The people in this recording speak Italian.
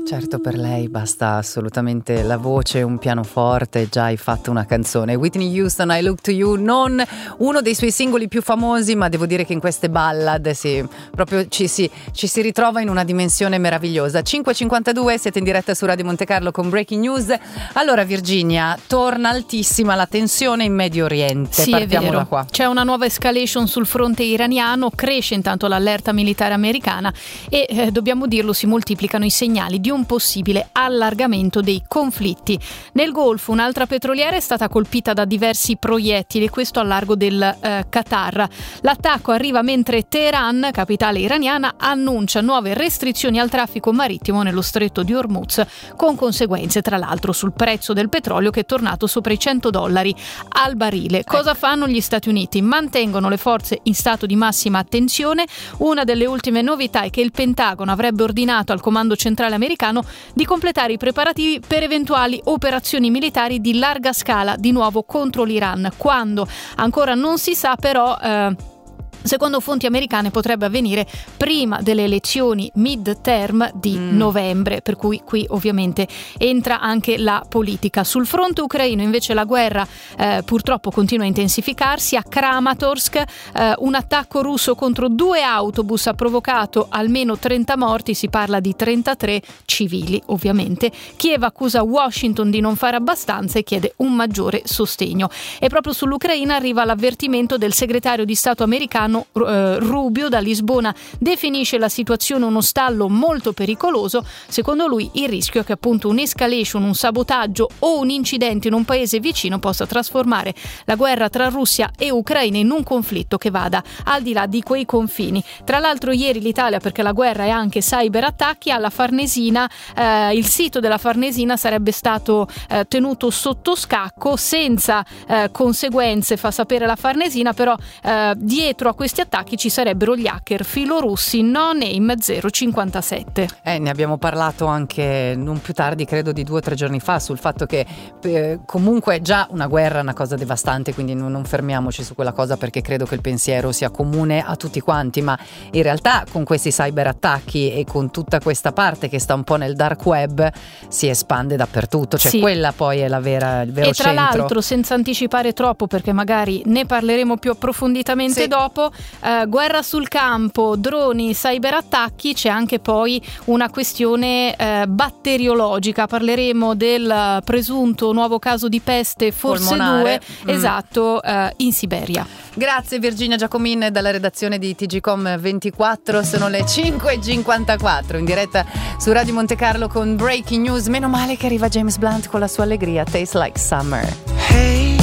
Certo, per lei basta assolutamente la voce, un pianoforte, già hai fatto una canzone. Whitney Houston, I Look to You, non uno dei suoi singoli più famosi, ma devo dire che in queste ballad proprio ci si ritrova in una dimensione meravigliosa. 5:52, siete in diretta su Radio Monte Carlo con Breaking News. Allora Virginia, torna altissima la tensione in Medio Oriente. Sì, partiamo è vero. da qua. C'è una nuova escalation sul fronte iraniano, cresce intanto l'allerta militare americana e dobbiamo dirlo, si moltiplicano i segnali di un possibile allargamento dei conflitti. Nel Golfo un'altra petroliera è stata colpita da diversi proiettili, questo al largo del Qatar. L'attacco arriva mentre Teheran, capitale iraniana, annuncia nuove restrizioni al traffico marittimo nello stretto di Hormuz, con conseguenze tra l'altro sul prezzo del petrolio che è tornato sopra i $100 al barile. Cosa fanno gli Stati Uniti? Mantengono le forze in stato di massima attenzione. Una delle ultime novità è che il Pentagono avrebbe ordinato al comando centrale americano di completare i preparativi per eventuali operazioni militari di larga scala di nuovo contro l'Iran. Quando? Ancora non si sa, però secondo fonti americane potrebbe avvenire prima delle elezioni mid-term di novembre, per cui qui ovviamente entra anche la politica. Sul fronte ucraino invece la guerra purtroppo continua a intensificarsi. A Kramatorsk un attacco russo contro 2 autobus ha provocato almeno 30 morti, si parla di 33 civili ovviamente. Kiev accusa Washington di non fare abbastanza e chiede un maggiore sostegno. E proprio sull'Ucraina arriva l'avvertimento del segretario di Stato americano Rubio. Da Lisbona definisce la situazione uno stallo molto pericoloso. Secondo lui il rischio è che appunto un'escalation, un sabotaggio o un incidente in un paese vicino possa trasformare la guerra tra Russia e Ucraina in un conflitto che vada al di là di quei confini. Tra l'altro ieri l'Italia, perché la guerra è anche cyberattacchi, alla Farnesina, il sito della Farnesina sarebbe stato tenuto sotto scacco senza conseguenze, fa sapere la Farnesina, però dietro a questi attacchi ci sarebbero gli hacker filorussi No Name 057. Ne abbiamo parlato anche non più tardi, credo di 2 o 3 giorni fa, sul fatto che comunque già una guerra è una cosa devastante, quindi non fermiamoci su quella cosa, perché credo che il pensiero sia comune a tutti quanti, ma in realtà con questi cyberattacchi e con tutta questa parte che sta un po' nel dark web si espande dappertutto, cioè sì. Quella poi è il vero centro. E tra l'altro, senza anticipare troppo, perché magari ne parleremo più approfonditamente sì. Dopo, guerra sul campo, droni, cyberattacchi, c'è anche poi una questione batteriologica. Parleremo del presunto nuovo caso di peste, forse polmonare. 2, esatto, in Siberia. Grazie Virginia Giacomin dalla redazione di TGcom 24, sono le 5:54 in diretta su Radio Monte Carlo con Breaking News. Meno male che arriva James Blunt con la sua allegria, Tastes Like Summer. Hey,